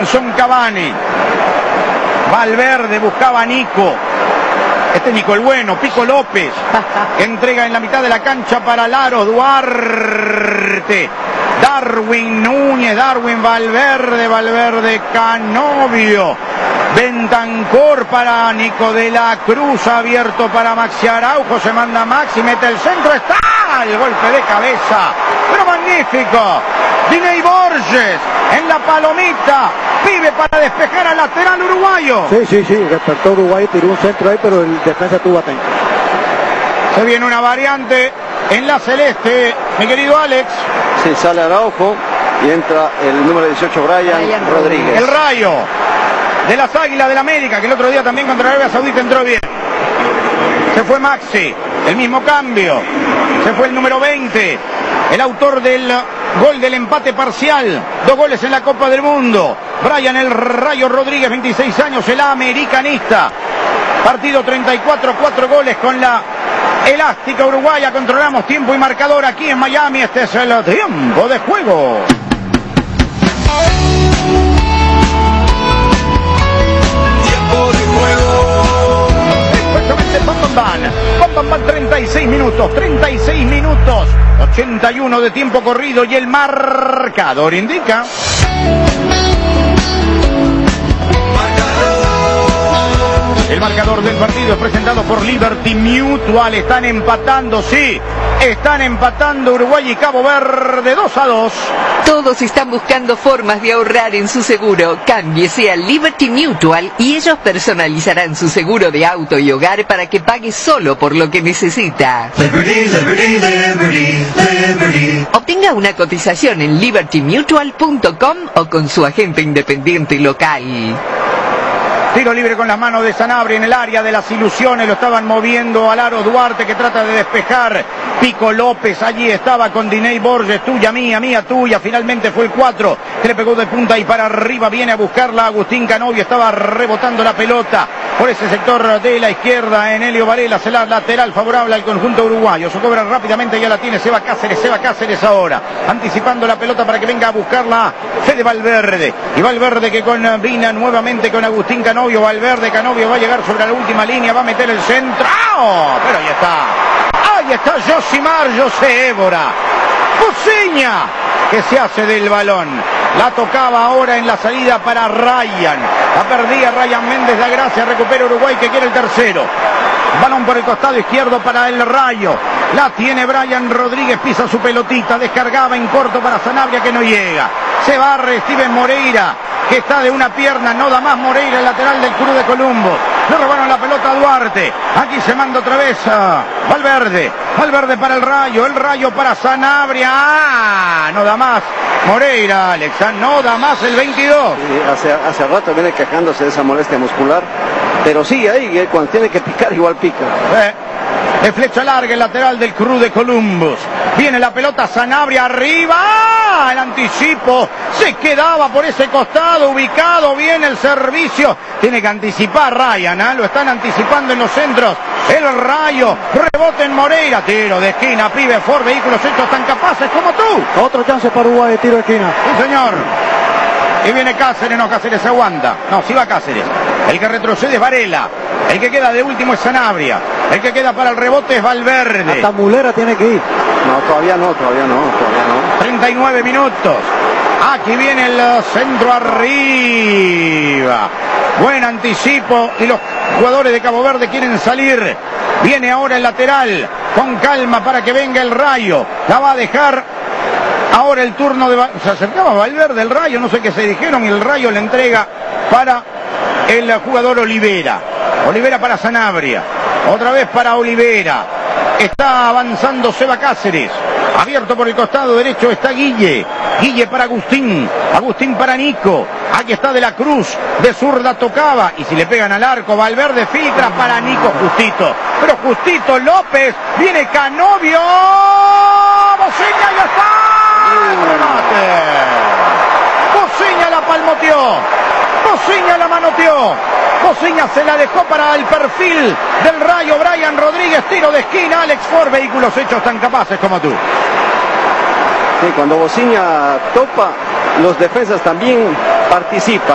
Edinson Cavani. Valverde buscaba a Nico. Este Nico el bueno, Pico López. Entrega en la mitad de la cancha para Laro Duarte. Darwin Núñez, Darwin Valverde Canovio. Bentancor para Nico de la Cruz, abierto para Maxi Araujo, se manda Maxi, mete el centro, está el golpe de cabeza, pero magnífico. Diney Borges en la palomita, pibe para despejar al lateral uruguayo. Sí, despertó Uruguay, tiró un centro ahí, pero el defensa estuvo atento. Se viene una variante en la celeste, mi querido Alex. Sí, sale Araujo y entra el número 18, Brian Rodríguez. El Rayo de las Águilas del América, que el otro día también contra Arabia Saudita entró bien. Se fue Maxi, el mismo cambio. Se fue el número 20, el autor del gol del empate parcial. 2 goles en la Copa del Mundo. Brian el Rayo Rodríguez, 26 años, el americanista. Partido 34, 4 goles con la elástica uruguaya. Controlamos tiempo y marcador aquí en Miami. Este es el tiempo de juego. Bam, 36 minutos, 81 de tiempo corrido y el marcador indica. El marcador del partido es presentado por Liberty Mutual. Están empatando, sí. Están empatando Uruguay y Cabo Verde 2-2. Todos están buscando formas de ahorrar en su seguro. Cámbiese a Liberty Mutual y ellos personalizarán su seguro de auto y hogar para que pague solo por lo que necesita. Liberty, Liberty, Liberty, Liberty. Obtenga una cotización en libertymutual.com o con su agente independiente local. Tiro libre con las manos de Sanabria en el área de las ilusiones. Lo estaban moviendo a Laro Duarte, que trata de despejar. Pico López allí estaba con Diney Borges. Tuya, mía, mía, tuya. Finalmente fue el 4 que le pegó de punta y para arriba. Viene a buscarla Agustín Canovio. Estaba rebotando la pelota por ese sector de la izquierda. En Helio Varela, se la lateral favorable al conjunto uruguayo. Se cobra rápidamente, ya la tiene Seba Cáceres ahora. Anticipando la pelota para que venga a buscarla Fede Valverde. Y Valverde que combina nuevamente con Agustín Canovio. Canovio va a llegar sobre la última línea, va a meter el centro. ¡Oh! Pero ahí está Josimar José Évora. Pusiña, que se hace del balón. La tocaba ahora en la salida para Ryan. La perdía Ryan Méndez da Gracia, recupera Uruguay que quiere el tercero. Balón por el costado izquierdo para el Rayo. La tiene Brian Rodríguez, pisa su pelotita, descargaba en corto para Sanabria que no llega. Se barre Steven Moreira, que está de una pierna, no da más Moreira, el lateral del Cruz de Colombo. Le robaron la pelota a Duarte. Aquí se manda otra vez a Valverde. Valverde para el Rayo para Sanabria. ¡Ah! No da más Moreira, Alexa, no da más el 22. Sí, hace rato viene quejándose de esa molestia muscular. Pero sí, ahí cuando tiene que picar igual pica. De flecha larga el lateral del Cruz de Columbus. Viene la pelota Sanabria arriba. El anticipo se quedaba por ese costado, ubicado bien el servicio. Tiene que anticipar Ryan, ¿eh? Lo están anticipando en los centros. El Rayo, rebote en Moreira, tiro de esquina, pibe, Ford, vehículos hechos tan capaces como tú. Otro chance para Uruguay de tiro de esquina. Sí, señor. Y viene Cáceres, no, Cáceres se aguanta. No, sí va Cáceres. El que retrocede es Varela. El que queda de último es Sanabria. El que queda para el rebote es Valverde. Hasta Mulera tiene que ir. No, todavía no. 39 minutos. Aquí viene el centro arriba. Buen anticipo y los jugadores de Cabo Verde quieren salir. Viene ahora el lateral. Con calma para que venga el Rayo. La va a dejar. Ahora el turno de... Se acercaba Valverde, el Rayo, no sé qué se dijeron, y el Rayo le entrega para el jugador Olivera. Olivera para Sanabria. Otra vez para Olivera. Está avanzando Seba Cáceres. Abierto por el costado derecho está Guille. Guille para Agustín. Agustín para Nico. Aquí está De la Cruz. De zurda tocaba. Y si le pegan al arco, Valverde filtra para Nico. Justito. Pero justito López. Viene Canovio. Boceña, ya está. Boceña la palmoteó. Boceña la manoteó. Boceña se la dejó para el perfil del Rayo. Brian Rodríguez, tiro de esquina. Alex Ford, vehículos hechos tan capaces como tú. Sí, cuando Boceña topa, los defensas también participan.